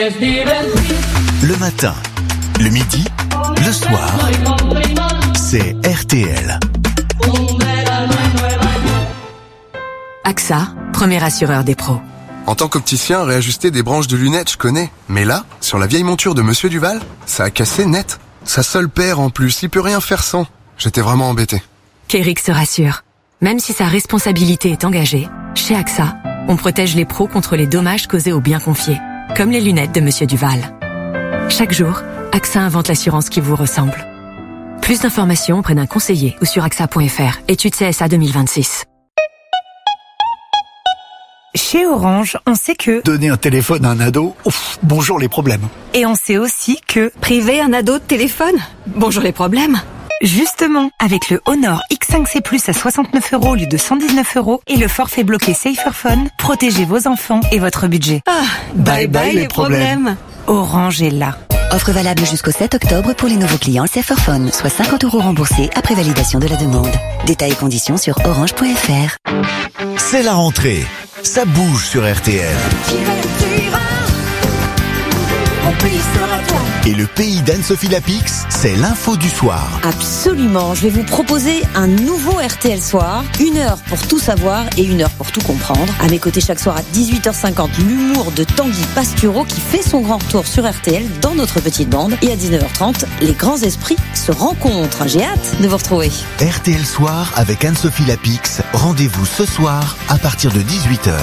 Le matin, le midi, le soir, c'est RTL. AXA, premier assureur des pros. En tant qu'opticien, réajuster des branches de lunettes, je connais. Mais là, sur la vieille monture de Monsieur Duval, ça a cassé net. Sa seule paire en plus, il peut rien faire sans. J'étais vraiment embêté. Kérix se rassure. Même si sa responsabilité est engagée, chez AXA, on protège les pros contre les dommages causés aux biens confiés, comme les lunettes de Monsieur Duval. Chaque jour, AXA invente l'assurance qui vous ressemble. Plus d'informations auprès d'un conseiller ou sur AXA.fr. Étude CSA 2026. Chez Orange, on sait que... Donner un téléphone à un ado, bonjour les problèmes. Et on sait aussi que... Priver un ado de téléphone? Bonjour les problèmes. Justement, avec le Honor X5C Plus à 69 € au lieu de 119 € et le forfait bloqué Saferphone, protégez vos enfants et votre budget. Bye bye les problèmes. Orange est là. Offre valable jusqu'au 7 octobre pour les nouveaux clients Saferphone, soit 50 € remboursés après validation de la demande. Détails et conditions sur orange.fr. C'est la rentrée. Ça bouge sur RTL. Et le pays d'Anne-Sophie Lapix, c'est l'info du soir. Absolument, je vais vous proposer un nouveau RTL Soir, 1 heure pour tout savoir et 1 heure pour tout comprendre. À mes côtés chaque soir à 18h50, l'humour de Tanguy Pastureau qui fait son grand retour sur RTL dans notre petite bande. Et à 19h30, les grands esprits se rencontrent. J'ai hâte de vous retrouver. RTL Soir avec Anne-Sophie Lapix. Rendez-vous ce soir à partir de 18h.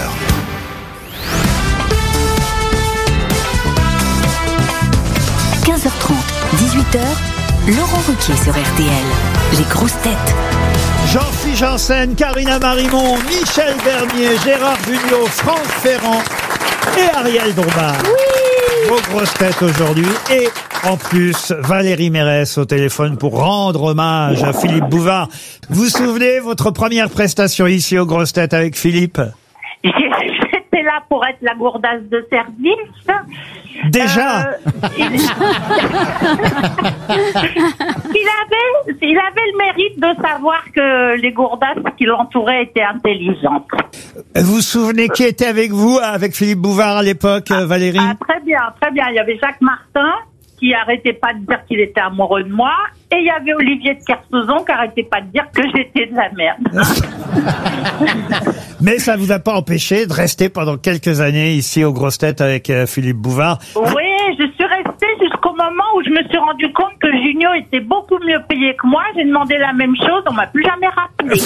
15h30, 18h, Laurent Ruquier sur RTL. Les grosses têtes. Jean-Philippe Janssen, Karina Marimon, Michel Bernier, Gérard Jugnot, Franck Ferrand et Ariel Dombal. Oui. Vos grosses têtes aujourd'hui. Et en plus, Valérie Mérès au téléphone pour rendre hommage à Philippe Bouvard. Vous vous souvenez, votre première prestation ici aux grosses têtes avec Philippe? J'étais là pour être la gourdasse de service. Déjà il avait le mérite de savoir que les gourdasses qui l'entouraient étaient intelligentes. Vous vous souvenez qui était avec vous, avec Philippe Bouvard à l'époque, Valérie? Très bien, très bien. Il y avait Jacques Martin qui arrêtait pas de dire qu'il était amoureux de moi, et il y avait Olivier de Kersauzon qui arrêtait pas de dire que j'étais de la merde. Mais ça vous a pas empêché de rester pendant quelques années ici aux grosses têtes avec Philippe Bouvard? Oui, je suis restée jusqu'au moment où je me suis rendu compte que Junio était beaucoup mieux payé que moi. J'ai demandé la même chose, on m'a plus jamais rappelé.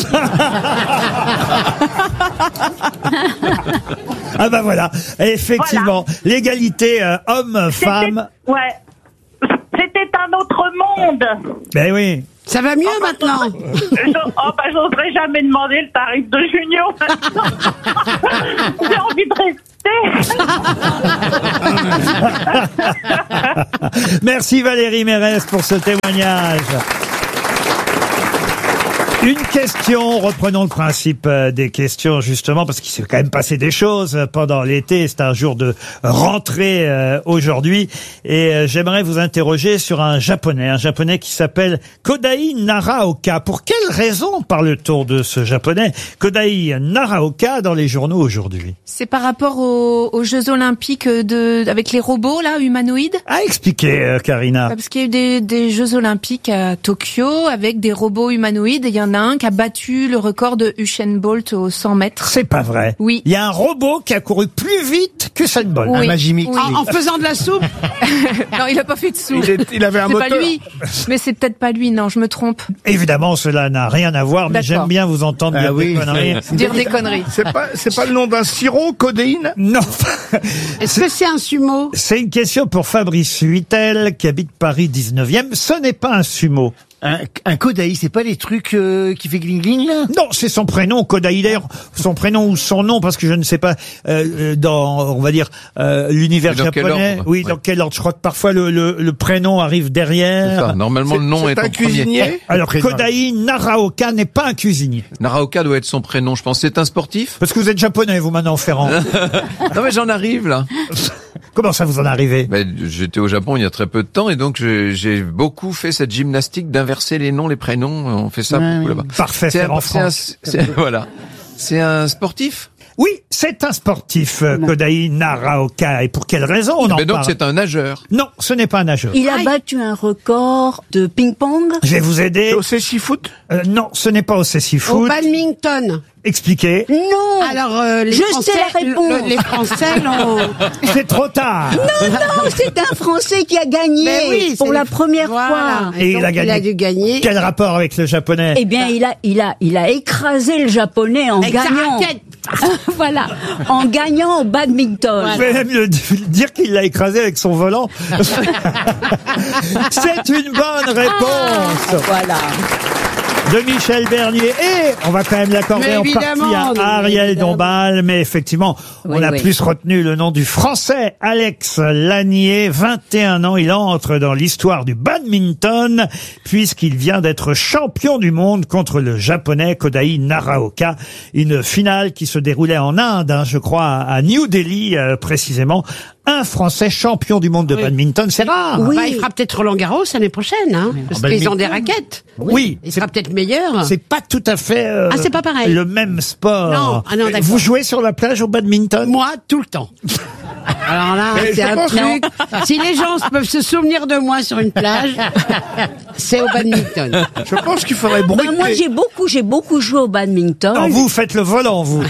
Ah bah voilà, effectivement, voilà. L'égalité homme-femme. Ouais. C'était un autre monde. Ben oui. Ça va mieux maintenant. J'oserais jamais demander le tarif de Junio maintenant. J'ai envie de rester. Merci Valérie Mérès pour ce témoignage. Une question, reprenons le principe des questions justement, parce qu'il s'est quand même passé des choses pendant l'été, c'est un jour de rentrée aujourd'hui, et j'aimerais vous interroger sur un japonais qui s'appelle Kodai Naraoka. Pour quelle raison parle-t-on de ce japonais Kodai Naraoka dans les journaux aujourd'hui? C'est par rapport aux Jeux Olympiques avec les robots là, humanoïdes. Expliquez Karina. Parce qu'il y a eu des Jeux Olympiques à Tokyo avec des robots humanoïdes, et il y en a un qui a battu le record de Usain Bolt aux 100 mètres. C'est pas vrai. Oui. Il y a un robot qui a couru plus vite que Usain Bolt. Oui. Un Magimix. Oui. En faisant de la soupe. Non, il a pas fait de soupe. Il avait un moteur. C'est pas lui. Mais c'est peut-être pas lui, non, je me trompe. Évidemment, cela n'a rien à voir, mais j'aime bien vous entendre dire des conneries. Dire des conneries. C'est pas le nom d'un sirop, codéine? Non. Est-ce que c'est un sumo? C'est une question pour Fabrice Huitel, qui habite Paris 19e. Ce n'est pas un sumo. Un Kodai, c'est pas les trucs qui fait gling gling là? Non, c'est son prénom, Kodai, d'ailleurs, son prénom ou son nom, parce que je ne sais pas dans, on va dire, l'univers japonais. Oui, dans quel ordre? Je crois que parfois le prénom arrive derrière. C'est ça. Normalement, le nom est un en cuisinier. premier. Alors Kodai Naraoka n'est pas un cuisinier. Naraoka doit être son prénom, je pense. C'est un sportif? Parce que vous êtes japonais, vous maintenant, Ferrand. Non mais j'en arrive là. Comment ça vous en arrivez? J'étais au Japon il y a très peu de temps, et donc j'ai beaucoup fait cette gymnastique d'inverser les noms, les prénoms. On fait ça beaucoup là-bas. Parfait, c'est en France. Voilà. C'est un sportif? Oui, c'est un sportif, Kodai Naraoka. Et pour quelle raison on en Mais donc parle? c'est un nageur. Non, ce n'est pas un nageur. Il a battu un record de ping-pong. Je vais vous aider. Au Cécifoot? Non, ce n'est pas au Au Cécifoot. badminton. Expliquez. Non. Alors, les Je Français, sais la réponse. les Français l'ont... C'est trop tard. Non, c'est un Français qui a gagné Mais oui, pour c'est la le- première Voilà. fois. Et donc, il a gagné. dû gagner. Quel rapport avec le japonais? Eh bien, il a écrasé le japonais en Avec sa gagnant. raquette. Voilà, en gagnant au badminton. Je vais même dire qu'il l'a écrasé avec son volant. C'est une bonne réponse. Voilà. De Michel Bernier. Et on va quand même l'accorder Mais en partie évidemment, à Ariel évidemment. Dombal. Mais effectivement, on Oui, a oui. plus retenu le nom du Français Alex Lanier. 21 ans, il entre dans l'histoire du badminton puisqu'il vient d'être champion du monde contre le Japonais Kodai Naraoka. Une finale qui se déroulait en Inde, je crois, à New Delhi précisément. Un Français champion du monde de badminton, c'est rare. Oui. Bah, il fera peut-être Roland Garros l'année prochaine, hein, parce qu'ils ont des raquettes. Oui, Il sera peut-être meilleur. c'est pas tout à fait Ah, c'est pas pareil. le même sport. Non, ah non, d'accord. Vous jouez sur la plage au badminton? Moi, tout le temps. Alors là, Mais c'est je un pense truc. Si les gens peuvent se souvenir de moi sur une plage, c'est au badminton. Je pense qu'il faudrait bruiter. Ben, moi, j'ai beaucoup joué au badminton. Non, vous faites le volant, vous.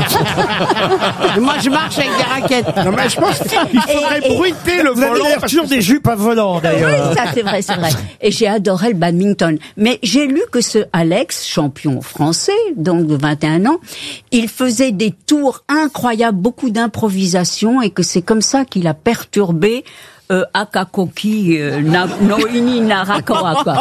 Moi, je marche avec des raquettes. Non, mais je pense qu'il faudrait Et- bruiter le Vous avez volant. l'air parce toujours que des jupes à volant, d'ailleurs. Oui, ça c'est vrai, c'est vrai. Et j'ai adoré le badminton. Mais j'ai lu que ce Alex, champion français, donc de 21 ans, il faisait des tours incroyables, beaucoup d'improvisation, et que c'est comme ça qu'il a perturbé Akakoki Noini Narakawaka.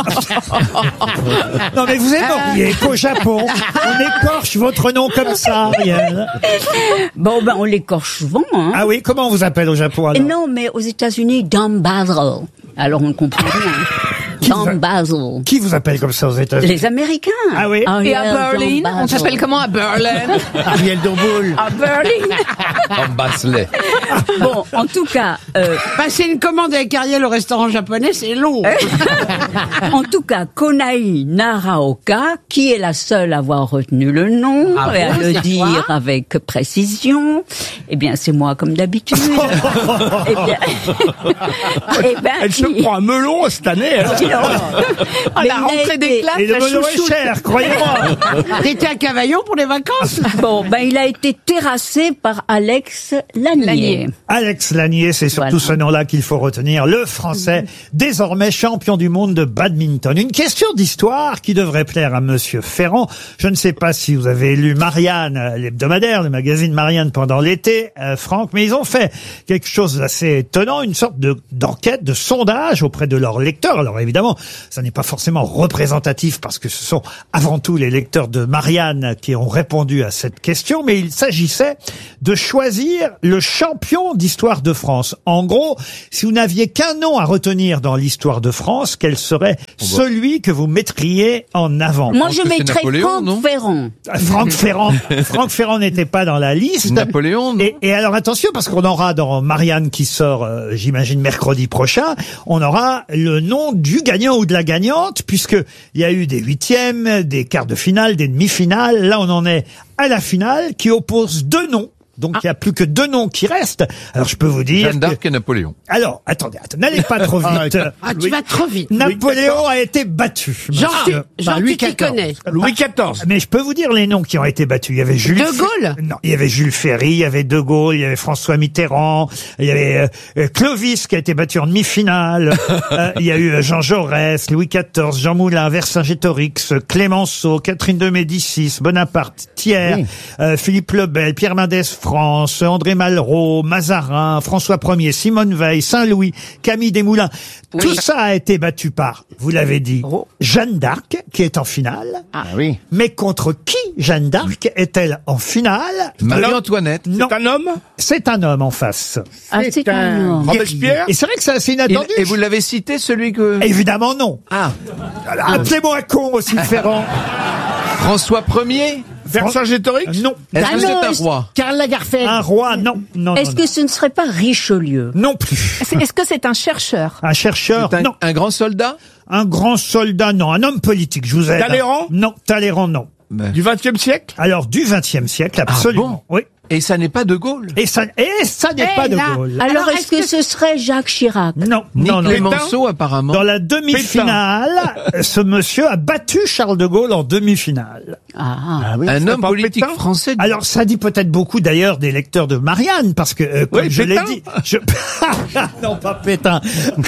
Non, mais vous aimeriez qu'au Japon, on écorche votre nom comme ça, Ariel. Bon, ben on l'écorche souvent. Hein. Ah oui, comment on vous appelle au Japon, Et alors? non, mais aux États-Unis, Don Basil. Alors on comprend rien. Don Basil. Qui vous appelle comme ça aux États-Unis? Les Américains. Ah oui? Et à Ariel Berlin, Don on Basil. s'appelle comment à Berlin? Ariel Dombal. À Berlin. En Basselet. Bon, en tout cas, Passer une commande avec Ariel au restaurant japonais, c'est long. en tout cas, Konai Naraoka, qui est la seule à avoir retenu le nom Ah et à bon, le c'est dire toi avec précision, eh bien, c'est moi comme d'habitude. eh bien, Elle se prend un melon cette année. Elle. À la rentrée des classes, Et le la melon est chouchoute. cher, croyez-moi. T'étais à Cavaillon pour les vacances? Bon, ben, il a été terrassé par Alex Lanier. Lanier. Alex Lanier, c'est surtout Voilà. ce nom-là qu'il faut retenir. Le Français, désormais champion du monde de badminton. Une question d'histoire qui devrait plaire à Monsieur Ferrand. Je ne sais pas si vous avez lu Marianne, l'hebdomadaire, le magazine Marianne pendant l'été, Franck, mais ils ont fait quelque chose d'assez étonnant, une sorte d'enquête, de sondage auprès de leurs lecteurs. Alors évidemment, ça n'est pas forcément représentatif parce que ce sont avant tout les lecteurs de Marianne qui ont répondu à cette question, mais il s'agissait de choisir le champion d'histoire de France. En gros, si vous n'aviez qu'un nom à retenir dans l'histoire de France, quel serait celui que vous mettriez en avant? Moi, pense je que c'est mettrais Napoléon, Franck non Ferrand. Franck Ferrand n'était pas dans la liste. Napoléon, non? Et alors attention, parce qu'on aura dans Marianne qui sort, j'imagine mercredi prochain, on aura le nom du gagnant ou de la gagnante, puisque il y a eu des huitièmes, des quarts de finale, des demi-finales. Là, on en est à la finale qui oppose deux noms. Donc il y a plus que deux noms qui restent. Alors je peux vous dire. Jeanne d'Arc et Napoléon. Alors attendez, n'allez pas trop vite. Ah, tu vas trop vite. Napoléon a été battu. Jean, monsieur. Jean tu t'y connais. Louis XIV. Mais je peux vous dire les noms qui ont été battus. Il y avait Jules De Gaulle Non, il y avait Jules Ferry, il y avait De Gaulle, il y avait François Mitterrand, il y avait Clovis qui a été battu en demi-finale. Il y a eu Jean Jaurès, Louis XIV, Jean Moulin, Vercingétorix, Clémenceau, Catherine de Médicis, Bonaparte, Thiers, Philippe le Bel, Pierre Mendès France, André Malraux, Mazarin, François Ier, Simone Veil, Saint-Louis, Camille Desmoulins. Tout ça a été battu par, vous l'avez dit, Jeanne d'Arc, qui est en finale. Ah oui. Mais contre qui Jeanne d'Arc est-elle en finale? Marie-Antoinette. Non, C'est un homme? c'est un homme en face. Ah, c'est un homme. Robespierre? Et c'est vrai que c'est assez inattendu. Et vous l'avez cité, celui que... Évidemment non. Ah, Appelez-moi con aussi, Ferrand. François Ier. Vercingétorix? Non. Est-ce que Ah c'est non, un roi? Karl Lagerfeld. Un roi, non. Non, Est-ce non, que ce ne serait pas Richelieu? non. Non plus. Est-ce que c'est un chercheur? Un chercheur, C'est non. un grand soldat? Un grand soldat, non. Un homme politique, je vous aide. Talleyrand? Non, Talleyrand, non. Du 20e siècle? Alors, du 20e siècle, absolument. Oui. Et ça n'est pas De Gaulle. Et ça n'est pas De Gaulle. Alors, est-ce que ce serait Jacques Chirac? Non, Ni non, non. Clémenceau, apparemment. Dans la demi-finale, ce monsieur a battu Charles de Gaulle en demi-finale. Un homme politique français. Alors, ça dit peut-être beaucoup d'ailleurs des lecteurs de Marianne, parce que, comme Oui, je l'ai Pétain. dit, non, pas Pétain.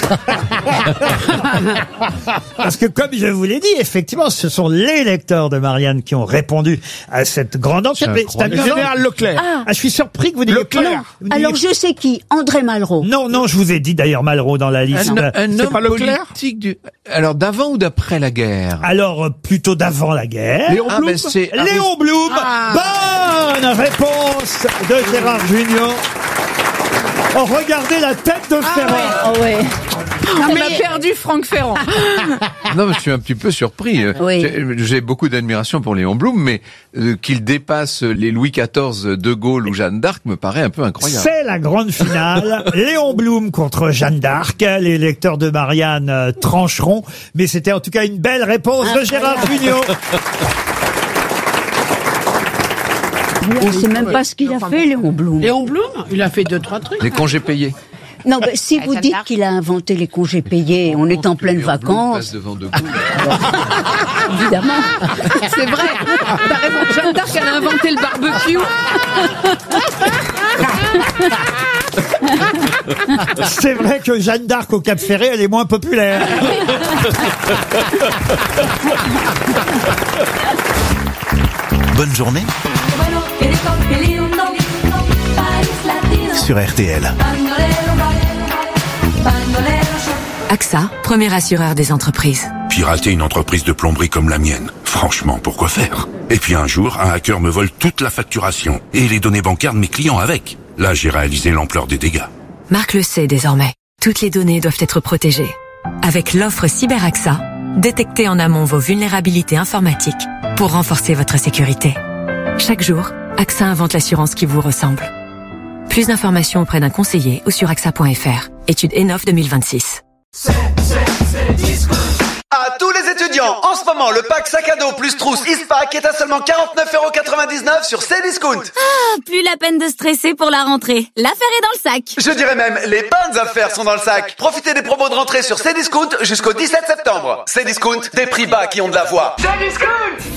Parce que, comme je vous l'ai dit, effectivement, ce sont les lecteurs de Marianne qui ont répondu à cette grande enquête. Mais c'est amusant. Général Leclerc. Ah, je suis surpris que vous disiez pas. Non. Alors, je sais qui. André Malraux. Non, non, je vous ai dit d'ailleurs Malraux dans la liste. Un C'est homme pas Leclerc politique du... Alors, d'avant ou d'après la guerre? Alors, plutôt d'avant la guerre. Léon Blum. c'est... Léon Blum. Bonne réponse de Gérard Junior. Oh, regardez la tête de Ferrand. On a perdu Franck Ferrand. Non, mais je suis un petit peu surpris. Oui. J'ai beaucoup d'admiration pour Léon Blum, mais qu'il dépasse les Louis XIV, De Gaulle ou Jeanne d'Arc me paraît un peu incroyable. C'est la grande finale. Léon Blum contre Jeanne d'Arc. Les lecteurs de Marianne trancheront. Mais c'était en tout cas une belle réponse de Gérard Junior. On ne sait même pas ce qu'il a fait, Léon Blum. Léon Blum, il a fait 2-3 trucs. Les congés payés. Non, mais si vous dites qu'il a inventé les congés payés, on est en pleines Léon Blum vacances. passe devant De Gaulle. Évidemment. C'est vrai. T'as raison. Jeanne d'Arc, elle a inventé le barbecue. C'est vrai que Jeanne d'Arc au Cap Ferré, elle est moins populaire. Bonne journée sur RTL. AXA, premier assureur des entreprises. Pirater une entreprise de plomberie comme la mienne, franchement, pourquoi faire? Et puis un jour, un hacker me vole toute la facturation et les données bancaires de mes clients avec. Là, j'ai réalisé l'ampleur des dégâts. Marc le sait désormais. Toutes les données doivent être protégées. Avec l'offre CyberAXA, détectez en amont vos vulnérabilités informatiques pour renforcer votre sécurité. Chaque jour, AXA invente l'assurance qui vous ressemble. Plus d'informations auprès d'un conseiller ou sur axa.fr. Étude ENOF 2026. À tous les étudiants, en ce moment, le pack sac à dos plus trousse Eastpak est à seulement 49,99€ sur Cdiscount. Ah, plus la peine de stresser pour la rentrée. L'affaire est dans le sac. Je dirais même, les bonnes affaires sont dans le sac. Profitez des promos de rentrée sur Cdiscount jusqu'au 17 septembre. Cdiscount, des prix bas qui ont de la voix. Cdiscount!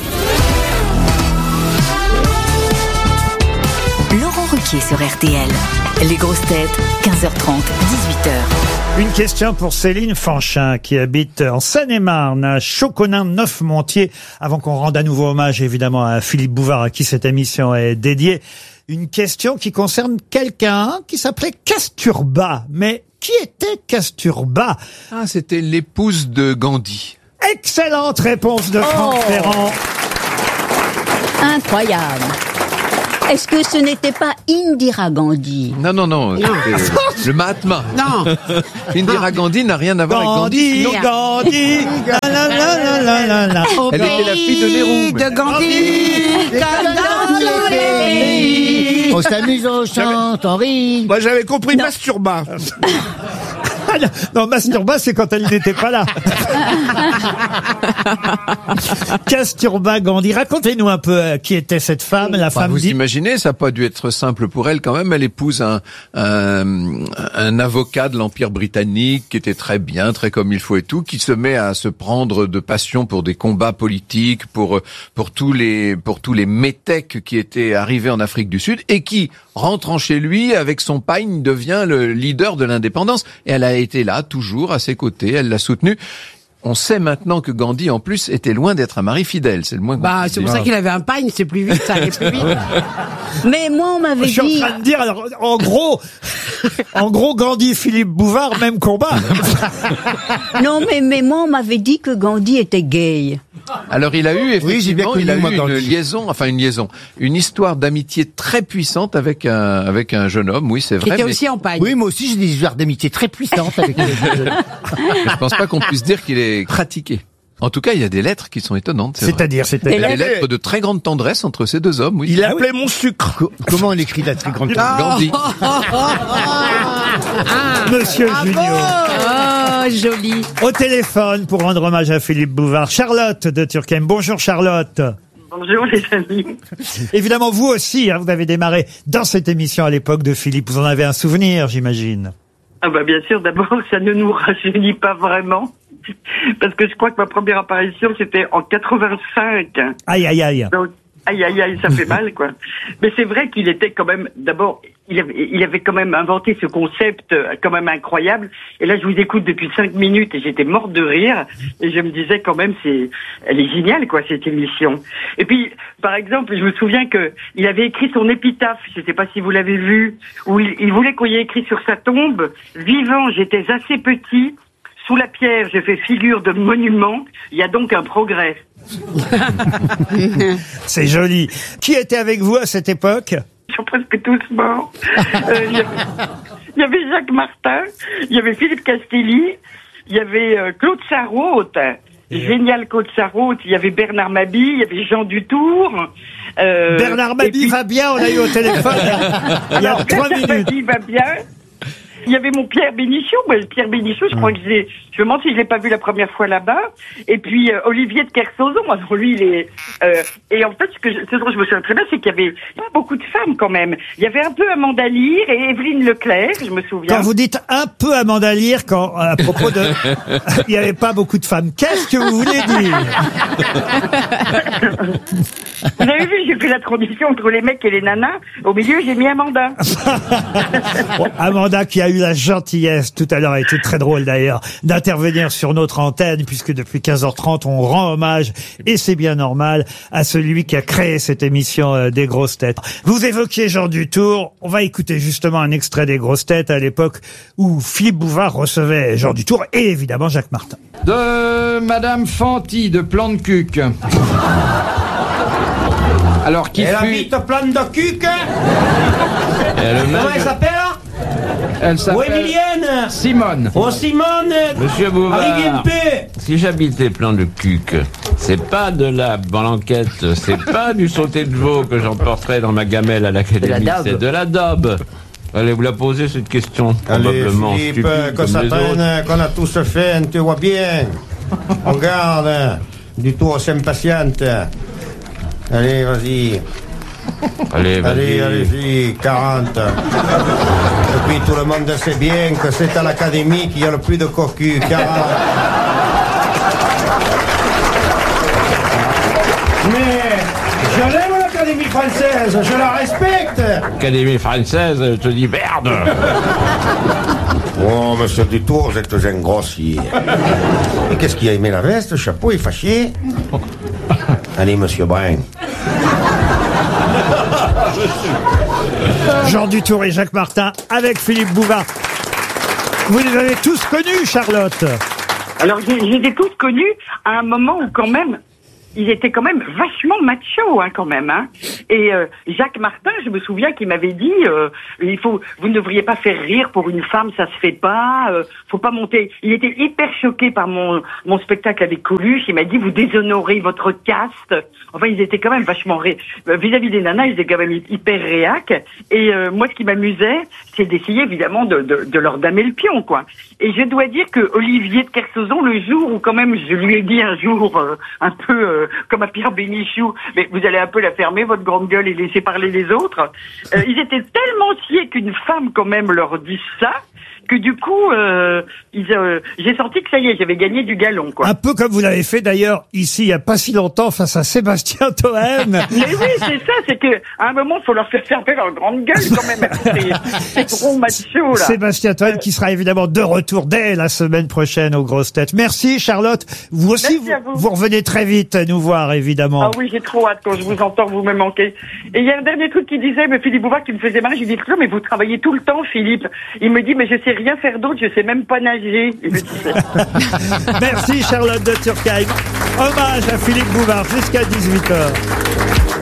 Laurent Ruquier sur RTL. Les grosses têtes, 15h30, 18h. Une question pour Céline Fanchin, qui habite en Seine-et-Marne, à Chauconin-Neufmontier. Avant qu'on rende à nouveau hommage, évidemment, à Philippe Bouvard, à qui cette émission est dédiée. Une question qui concerne quelqu'un qui s'appelait Kasturba. Mais qui était Kasturba? Ah, c'était l'épouse de Gandhi. Excellente réponse de Franck Ferrand. Incroyable. Est-ce que ce n'était pas Indira Gandhi? Non, non, non. Le Mahatma. Non. Indira Gandhi n'a rien à voir avec Gandhi. Gandhi, la la la la la la. Elle était la fille de Nehru. De Gandhi, comme dans les pays. On s'amuse, on chante, on rit. Moi, j'avais compris Masturba. Non, Masturba, c'est quand elle n'était pas là. Kasturba Gandhi, racontez-nous un peu qui était cette femme, la femme. Vous imaginez, ça n'a pas dû être simple pour elle quand même. Elle épouse un avocat de l'Empire britannique qui était très bien, très comme il faut et tout, qui se met à se prendre de passion pour des combats politiques, pour tous les métèques qui étaient arrivés en Afrique du Sud et qui, rentrant chez lui avec son pagne, devient le leader de l'indépendance. Et elle a été là, toujours à ses côtés, elle l'a soutenu. On sait maintenant que Gandhi, en plus, était loin d'être un mari fidèle. C'est le moins qu'on puisse C'est pour dire. ça qu'il avait un pagne, c'est plus vite, ça allait plus vite. Mais moi, on m'avait dit... Je suis en train de dire, alors, en gros, Gandhi, Philippe Bouvard, même combat. Non, mais moi, on m'avait dit que Gandhi était gay. Alors il a eu effectivement, connu, moi, une histoire d'amitié très puissante avec un jeune homme. Oui, c'est vrai. Qui était aussi en pagne. Oui, moi aussi, j'ai des histoires d'amitié très puissantes avec les jeunes. Je pense pas qu'on puisse dire qu'il est pratiqué. En tout cas, il y a des lettres qui sont étonnantes. C'est-à-dire, il y a des lettres de très grande tendresse entre ces deux hommes. Oui. Il appelait mon sucre. Comment on écrit la très grande Gandhi. Monsieur Junior. Oh, joli. Au téléphone, pour rendre hommage à Philippe Bouvard, Charlotte de Turckheim. Bonjour Charlotte. Bonjour les amis. Évidemment, vous aussi, hein, vous avez démarré dans cette émission à l'époque de Philippe. Vous en avez un souvenir, j'imagine. Ah bah bien sûr, d'abord, ça ne nous rajeunit pas vraiment. Parce que je crois que ma première apparition, c'était en 85. Aïe, aïe, aïe. Donc, aïe, aïe, aïe, ça fait mal, quoi. Mais c'est vrai qu'il était quand même, d'abord, il avait quand même inventé ce concept quand même incroyable. Et là, je vous écoute depuis 5 minutes et j'étais morte de rire. Et je me disais quand même, elle est géniale, quoi, cette émission. Et puis, par exemple, je me souviens que il avait écrit son épitaphe. Je sais pas si vous l'avez vu, où il voulait qu'on y ait écrit sur sa tombe: vivant, j'étais assez petit. Sous la pierre, j'ai fait figure de monument. Il y a donc un progrès. C'est joli. Qui était avec vous à cette époque? Ils sont presque tous morts. Il y avait Jacques Martin, il y avait Philippe Castelli, il y avait Claude Sarraute, génial Claude Sarraute, il y avait Bernard Mabille, il y avait Jean Dutour. Bernard Mabille va bien, on l'a eu au téléphone il y a 3 minutes. Bernard Mabille va bien. Il y avait mon Pierre Bénichou. Pierre Bénichou, je crois que je me demande si je l'ai pas vu la première fois là-bas. Et puis Olivier de Kersauzon. Alors lui, il est. Et en fait, ce dont je me souviens très bien, c'est qu'il y avait pas beaucoup de femmes quand même. Il y avait un peu Amanda Lear et Evelyne Leclerc, je me souviens. Quand vous dites un peu Amanda Lear, quand à propos de, il n'y avait pas beaucoup de femmes. Qu'est-ce que vous voulez dire? Vous avez vu, j'ai fait la transition entre les mecs et les nanas. Au milieu, j'ai mis Amanda. Amanda qui a eu la gentillesse, tout à l'heure, a été très drôle d'ailleurs, d'intervenir sur notre antenne, puisque depuis 15h30, on rend hommage, et c'est bien normal, à celui qui a créé cette émission des Grosses Têtes. Vous évoquiez Jean Dutour, on va écouter justement un extrait des Grosses Têtes à l'époque où Philippe Bouvard recevait Jean Dutour et évidemment Jacques Martin. De Madame Fanty de Plan de Cuc. Alors qui Elle fut... habite Plan de Cuc. Comment elle s'appelle? Elle s'appelle Emilienne. Simone. Oh Simone. Monsieur Bouvard, Arriguempé. si j'habitais Plan de Cuc, c'est pas de la blanquette, c'est pas du sauté de veau que j'emporterais dans ma gamelle à l'académie, c'est de la daube. Allez, vous la posez cette question, probablement Philippe, stupide que ça comme les autres. traîne, qu'on a tous fait, tu vois bien. On garde, du tout, on s'impatiente. Allez, vas-y. Allez, vas-y. Allez-y, 40. Et puis tout le monde sait bien que c'est à l'académie qu'il y a le plus de cocus, 40. Mais je l'aime l'Académie française, je la respecte. Académie française, je te dis merde. Oh, monsieur Dutour, vous êtes un grossier. Et qu'est-ce qu'il a aimé la veste, le chapeau, il est fâché. Allez, monsieur Brun. Jean Dutour et Jacques Martin avec Philippe Bouvard. Vous les avez tous connus, Charlotte? Alors, je les ai tous connus à un moment où quand même, ils étaient quand même vachement macho, hein, quand même, hein. Et Jacques Martin, je me souviens qu'il m'avait dit, vous ne devriez pas faire rire pour une femme, ça se fait pas, faut pas monter. Il était hyper choqué par mon spectacle avec Coluche. Il m'a dit, vous déshonorez votre caste. Enfin, ils étaient quand même vachement vis-à-vis des nanas, ils étaient quand même hyper réac. Et moi, ce qui m'amusait, c'est d'essayer évidemment de leur damer le pion, quoi. Et je dois dire que Olivier de Kersauzon, le jour où quand même je lui ai dit un jour un peu comme à Pierre Bénichou, mais vous allez un peu la fermer votre grande gueule et laisser parler les autres. Ils étaient tellement sciés qu'une femme quand même leur dise ça, que du coup, j'ai senti que ça y est, j'avais gagné du galon, quoi. Un peu comme vous l'avez fait d'ailleurs ici il y a pas si longtemps face à Sébastien Toen. Mais oui, c'est ça, c'est que à un moment, il faut leur faire fermer leur grande gueule quand même. C'est gros macho, là. Sébastien Toen qui sera évidemment de retour dès la semaine prochaine aux Grosses Têtes. Merci Charlotte. Vous aussi, vous revenez très vite nous voir évidemment. Ah oui, j'ai trop hâte quand je vous entends, vous me manquez. Et il y a un dernier truc qui disait, mais Philippe Bouvard qui me faisait marrer, j'ai dit, mais vous travaillez tout le temps, Philippe. Il me dit, mais je sais rien faire d'autre, je sais même pas nager. Il me disait. Merci Charlotte de Turckheim. Hommage à Philippe Bouvard jusqu'à 18h.